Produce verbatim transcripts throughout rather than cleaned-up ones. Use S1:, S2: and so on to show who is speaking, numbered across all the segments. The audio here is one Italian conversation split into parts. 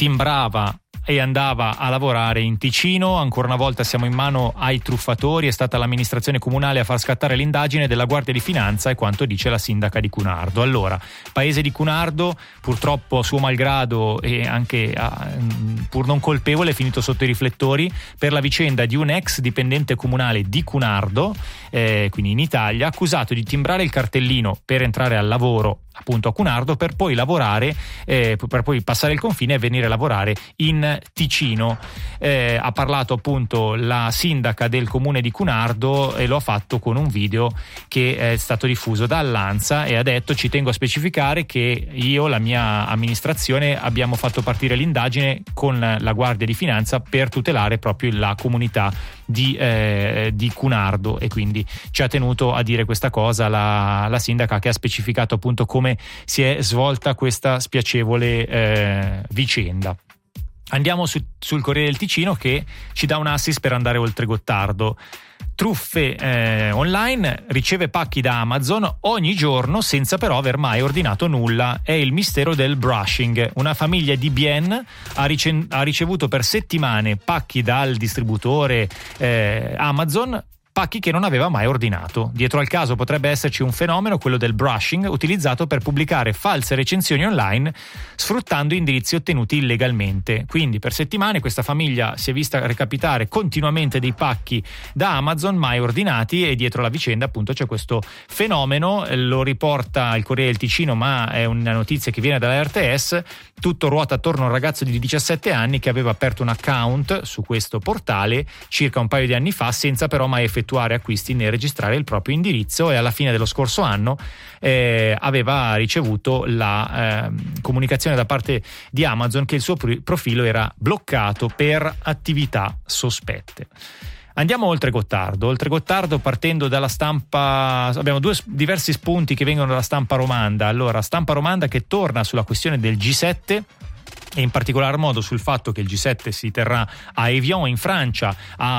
S1: timbrava e andava a lavorare in Ticino. Ancora una volta siamo in mano ai truffatori, è stata l'amministrazione comunale a far scattare l'indagine della Guardia di Finanza, e quanto dice la sindaca di Cunardo. Allora, paese di Cunardo, purtroppo a suo malgrado e anche a, pur non colpevole, è finito sotto i riflettori per la vicenda di un ex dipendente comunale di Cunardo, eh, quindi in Italia, accusato di timbrare il cartellino per entrare al lavoro appunto a Cunardo, per poi lavorare, eh, per poi passare il confine e venire a lavorare in Ticino. Eh, ha parlato appunto la sindaca del comune di Cunardo e lo ha fatto con un video che è stato diffuso da Allanza, e ha detto: ci tengo a specificare che io, la mia amministrazione, abbiamo fatto partire l'indagine con la Guardia di Finanza per tutelare proprio la comunità di, eh, di Cunardo, e quindi ci ha tenuto a dire questa cosa la, la sindaca, che ha specificato appunto come si è svolta questa spiacevole eh, vicenda. Andiamo su, sul Corriere del Ticino, che ci dà un assist per andare oltre Gottardo. Truffe eh, online, riceve pacchi da Amazon ogni giorno senza però aver mai ordinato nulla. È il mistero del brushing. Una famiglia di Bienne ha, rice- ha ricevuto per settimane pacchi dal distributore eh, Amazon, pacchi che non aveva mai ordinato. Dietro al caso potrebbe esserci un fenomeno, quello del brushing, utilizzato per pubblicare false recensioni online sfruttando indirizzi ottenuti illegalmente. Quindi per settimane questa famiglia si è vista recapitare continuamente dei pacchi da Amazon mai ordinati, e dietro la vicenda appunto c'è questo fenomeno. Lo riporta il Corriere del Ticino, ma è una notizia che viene dalla R T S. Tutto ruota attorno a un ragazzo di diciassette anni che aveva aperto un account su questo portale circa un paio di anni fa, senza però mai effettuare acquisti né registrare il proprio indirizzo, e alla fine dello scorso anno eh, aveva ricevuto la eh, comunicazione da parte di Amazon che il suo profilo era bloccato per attività sospette. Andiamo oltre Gottardo. Oltre Gottardo, partendo dalla stampa, abbiamo due diversi spunti che vengono dalla stampa romanda. Allora, stampa romanda che torna sulla questione del G sette, e in particolar modo sul fatto che il G sette si terrà a Évian in Francia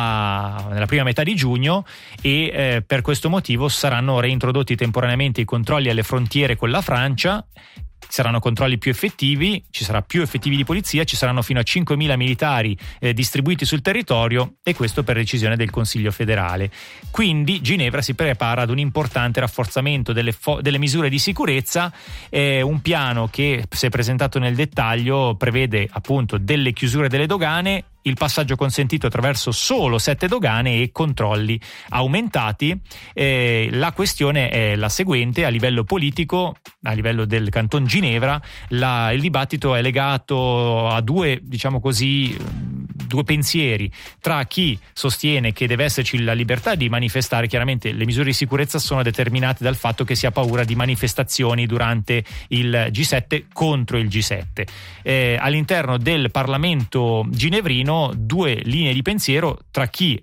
S1: a, nella prima metà di giugno, e eh, per questo motivo saranno reintrodotti temporaneamente i controlli alle frontiere con la Francia. Saranno controlli più effettivi, ci sarà più effettivi di polizia, ci saranno fino a cinquemila militari eh, distribuiti sul territorio, e questo per decisione del Consiglio federale. Quindi Ginevra si prepara ad un importante rafforzamento delle, fo- delle misure di sicurezza, eh, un piano che, se presentato nel dettaglio, prevede appunto delle chiusure delle dogane, il passaggio consentito attraverso solo sette dogane e controlli aumentati. Eh, la questione è la seguente: a livello politico, a livello del Canton Ginevra, la, il dibattito è legato a due, diciamo così, due pensieri, tra chi sostiene che deve esserci la libertà di manifestare. Chiaramente le misure di sicurezza sono determinate dal fatto che si ha paura di manifestazioni durante il G sette contro il G sette. Eh, all'interno del Parlamento ginevrino due linee di pensiero, tra chi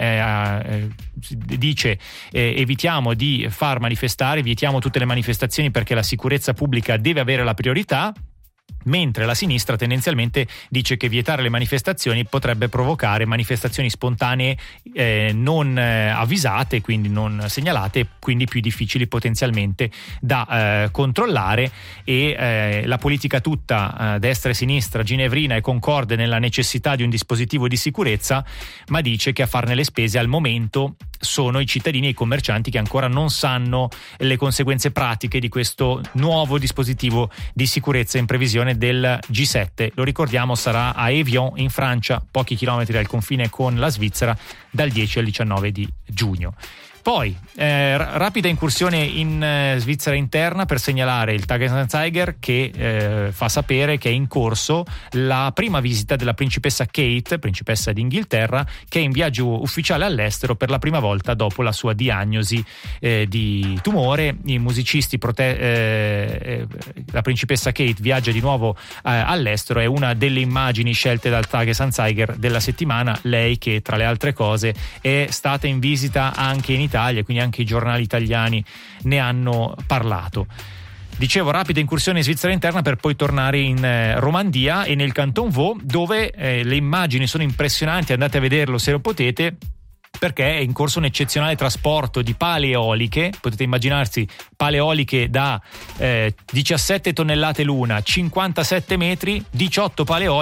S1: è, eh, dice eh, evitiamo di far manifestare, vietiamo tutte le manifestazioni perché la sicurezza pubblica deve avere la priorità, mentre la sinistra tendenzialmente dice che vietare le manifestazioni potrebbe provocare manifestazioni spontanee eh, non eh, avvisate, quindi non segnalate, quindi più difficili potenzialmente da eh, controllare. E eh, la politica tutta, eh, destra e sinistra ginevrina, è concorde nella necessità di un dispositivo di sicurezza, ma dice che a farne le spese al momento sono i cittadini e i commercianti, che ancora non sanno le conseguenze pratiche di questo nuovo dispositivo di sicurezza in previsione del G sette. Lo ricordiamo, sarà a Évian in Francia, pochi chilometri dal confine con la Svizzera, dal dieci al diciannove di giugno. Poi, eh, rapida incursione in eh, Svizzera interna per segnalare il Tagesanzeiger, che eh, fa sapere che è in corso la prima visita della principessa Kate, principessa d'Inghilterra, che è in viaggio ufficiale all'estero per la prima volta dopo la sua diagnosi eh, di tumore. I musicisti prote- eh, la principessa Kate viaggia di nuovo eh, all'estero, è una delle immagini scelte dal Tagesanzeiger della settimana, lei che tra le altre cose è stata in visita anche in Italia, quindi anche i giornali italiani ne hanno parlato. Dicevo, rapida incursione in Svizzera interna per poi tornare in eh, Romandia e nel Canton Vaud, dove eh, le immagini sono impressionanti, andate a vederlo se lo potete, perché è in corso un eccezionale trasporto di pale eoliche. Potete immaginarsi pale eoliche da eh, diciassette tonnellate l'una, cinquantasette metri, diciotto pale eoliche